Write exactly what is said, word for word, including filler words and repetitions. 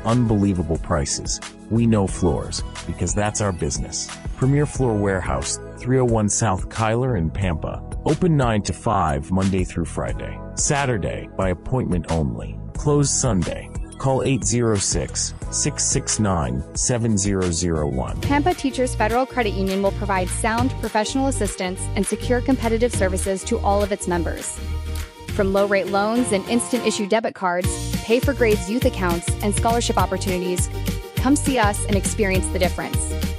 unbelievable prices. We know floors, because that's our business. Premier Floor Warehouse, three oh one South Kyler in Pampa. Open nine to five Monday through Friday. Saturday, by appointment only. Closed Sunday. Call eight zero six, six six nine, seven zero zero one. Pampa Teachers Federal Credit Union will provide sound, professional assistance and secure competitive services to all of its members. From low-rate loans and instant-issue debit cards, pay-for-grades youth accounts, and scholarship opportunities, come see us and experience the difference.